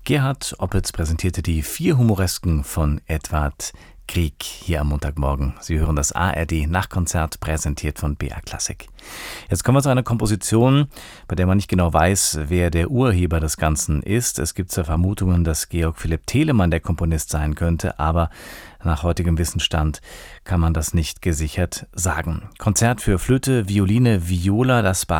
Gerhard Opitz präsentierte die 4 Humoresken von Edvard Grieg hier am Montagmorgen. Sie hören das ARD-Nachtkonzert, präsentiert von BR Classic. Jetzt kommen wir zu einer Komposition, bei der man nicht genau weiß, wer der Urheber des Ganzen ist. Es gibt zwar Vermutungen, dass Georg Philipp Telemann der Komponist sein könnte, aber nach heutigem Wissensstand kann man das nicht gesichert sagen. Konzert für Flöte, Violine, Viola, das